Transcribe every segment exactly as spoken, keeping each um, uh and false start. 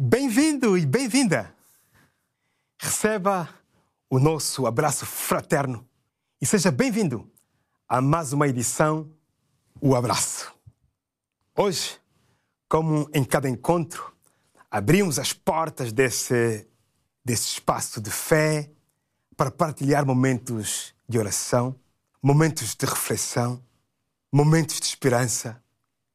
Bem-vindo e bem-vinda! Receba o nosso abraço fraterno e seja bem-vindo a mais uma edição O Abraço. Hoje, como em cada encontro, abrimos as portas desse, desse espaço de fé para partilhar momentos de oração, momentos de reflexão, momentos de esperança.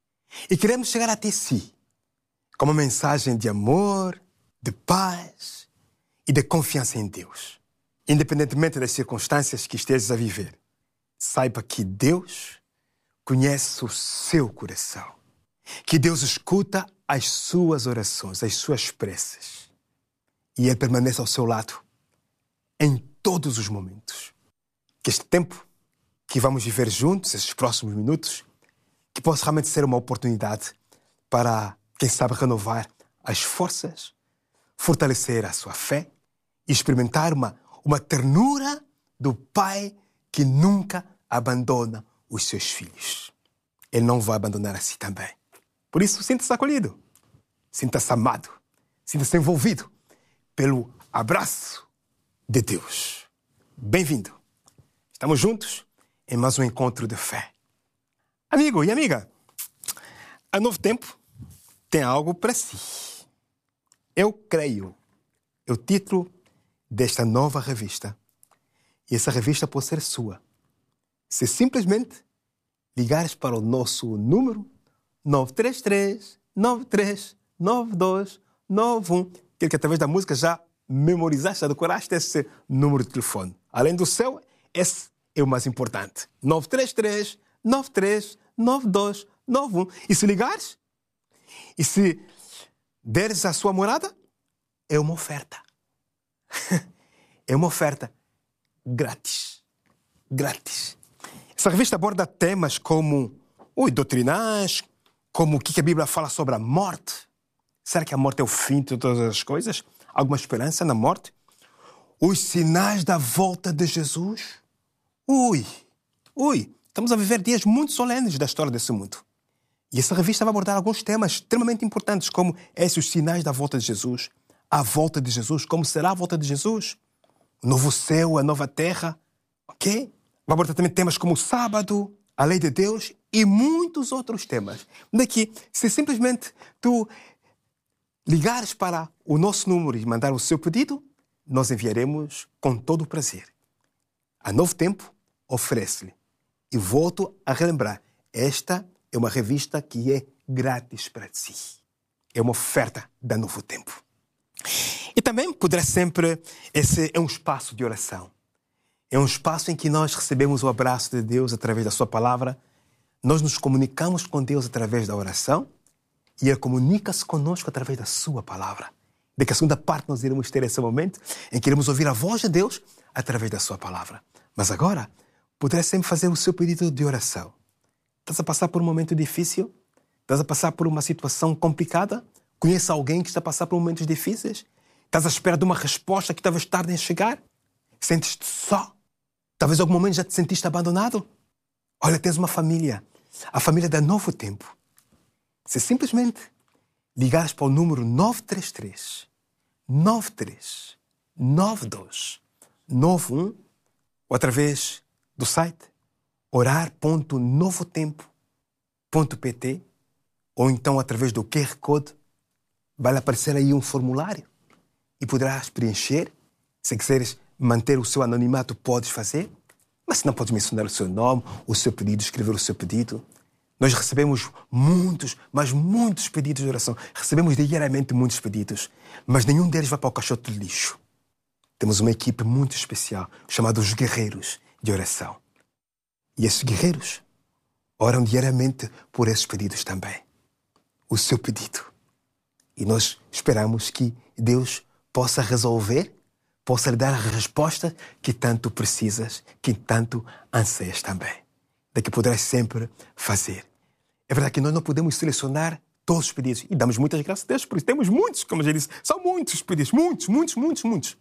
E queremos chegar até si com uma mensagem de amor, de paz e de confiança em Deus. Independentemente das circunstâncias que estejas a viver, saiba que Deus conhece o seu coração, que Deus escuta as suas orações, as suas preces, e Ele permanece ao seu lado em todos os momentos. Que este tempo que vamos viver juntos, esses próximos minutos, que possa realmente ser uma oportunidade para, quem sabe, renovar as forças, fortalecer a sua fé e experimentar uma, uma ternura do Pai que nunca abandona os seus filhos. Ele não vai abandonar a si também. Por isso, sinta-se acolhido, sinta-se amado, sinta-se envolvido pelo abraço de Deus. Bem-vindo. Estamos juntos em mais um encontro de fé. Amigo e amiga, a Novo Tempo tem algo para si. Eu creio. É o título desta nova revista. E essa revista pode ser sua. Se simplesmente ligares para o nosso número nove três três, nove três nove dois nove um, que através da música já memorizaste, já decoraste esse número de telefone. Além do seu, esse é o mais importante. nove três três, nove três nove dois nove um. E se ligares, e se deres a sua morada, é uma oferta. É uma oferta grátis. Grátis. Essa revista aborda temas como ui, doutrinais, como o que a Bíblia fala sobre a morte. Será que a morte é o fim de todas as coisas? Alguma esperança na morte? Os sinais da volta de Jesus? Ui, ui, estamos a viver dias muito solenes da história desse mundo. E essa revista vai abordar alguns temas extremamente importantes, como esses os sinais da volta de Jesus, a volta de Jesus, como será a volta de Jesus, o novo céu, a nova terra, ok? Vai abordar também temas como o sábado, a lei de Deus e muitos outros temas. Daqui, se simplesmente tu ligares para o nosso número e mandar o seu pedido, nós enviaremos com todo o prazer. A Novo Tempo oferece-lhe. E volto a relembrar, esta é uma revista que é grátis para si. É uma oferta da Novo Tempo. E também poderá sempre, esse é um espaço de oração. É um espaço em que nós recebemos o abraço de Deus através da sua palavra. Nós nos comunicamos com Deus através da oração e Ele comunica-se conosco através da sua palavra. Daqui a segunda parte nós iremos ter esse momento em que iremos ouvir a voz de Deus através da sua palavra. Mas agora, poderá sempre fazer o seu pedido de oração. Estás a passar por um momento difícil? Estás a passar por uma situação complicada? Conhece alguém que está a passar por momentos difíceis? Estás à espera de uma resposta que talvez tarde em chegar? Sentes-te só? Talvez em algum momento já te sentiste abandonado? Olha, tens uma família. A família da Novo Tempo. Se simplesmente ligares para o número nove três três, nove três nove dois nove um ou através do site orar ponto novotempo ponto pt ou então através do Q R Code vai aparecer aí um formulário e poderás preencher. Se quiseres manter o seu anonimato, podes fazer, mas se não, podes mencionar o seu nome, o seu pedido, escrever o seu pedido. Nós recebemos muitos, mas muitos pedidos de oração. Recebemos diariamente muitos pedidos, mas nenhum deles vai para o caixote de lixo. Temos uma equipe muito especial, chamada os Guerreiros de Oração. E esses guerreiros oram diariamente por esses pedidos também. O seu pedido. E nós esperamos que Deus possa resolver, possa lhe dar a resposta que tanto precisas, que tanto anseias também. Daqui poderás sempre fazer. É verdade que nós não podemos selecionar todos os pedidos. E damos muitas graças a Deus por isso. Temos muitos, como eu já disse. São muitos pedidos. Muitos, muitos, muitos, muitos.